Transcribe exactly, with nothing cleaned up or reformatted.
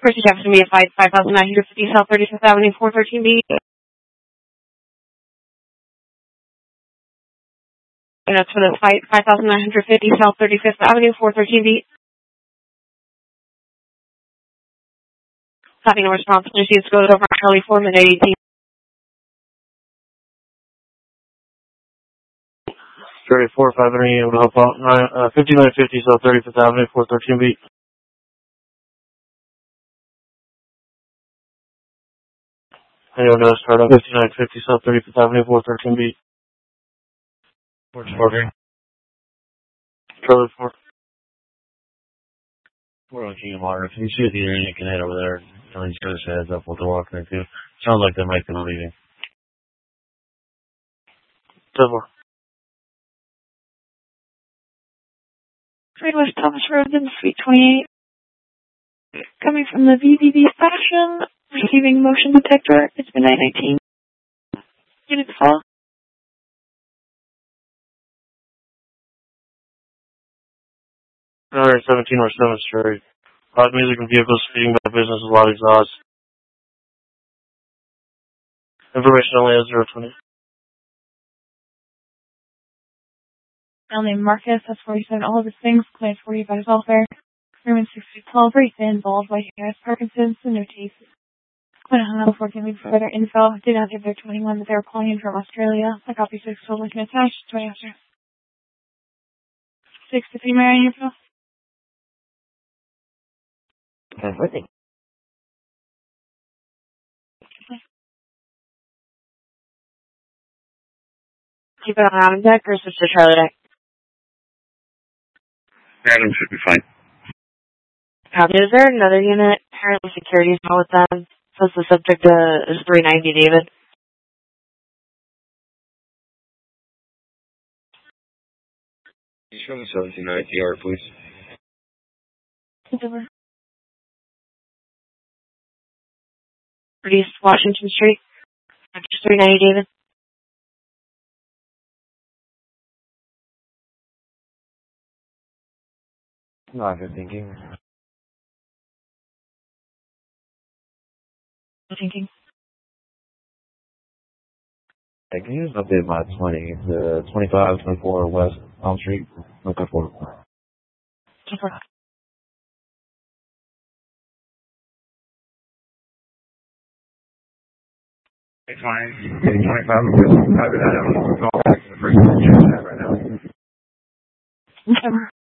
First Jefferson B five five thousand nine hundred fifty South thirty-fifth Avenue four thirteen B. And that's for the five five thousand nine hundred fifty South thirty-fifth Avenue four thirteen B. Having no response, received goes over Charlie Foreman eighteen. thirty-four five hundred able to help out. Uh, fifty-nine fifty South thirty-fifth Avenue four thirteen B. Anyone knows start up fifty-nine fifty South thirty-fifth Avenue four thirteen B. What's ordering? Charlie four. We're on King of Water. If you see it here, you can head over there. You know, he's got his heads up what they're walking into. Sounds like they might be leaving. Double. Trade West Thomas Road in Suite twenty-eight. Coming from the V V B station, receiving motion detector. It's been nine nineteen. Unit call. one seventeen or seventh Street. Loud music and vehicles speeding by business with loud exhaust. Information only at zero twenty. I'll name Marcus, that's forty-seven, all of his things, claims forty-five welfare. Room six twelve, brief involved by Harris Parkinson's, and no cases. When I hung up before giving further info, did not give their twenty-one that they were calling in from Australia. I copy six total link attached, twenty after. six to three Marion info. Everything. Keep it on Adam deck or switch to Charlie deck? Adam should be fine. Copy. Is there another unit? Apparently security's not with them. So the subject uh, is three ninety David. Can you show me seventeen ninety R, please? It's over. East Washington Street. three ninety David. No, I've been thinking. I'm thinking. I can use an update by twenty. The twenty-five, twenty-four West Elm Street. Looking for. Super. It's fine. twenty-five, copy that. I'm going back to the first one right now. Super.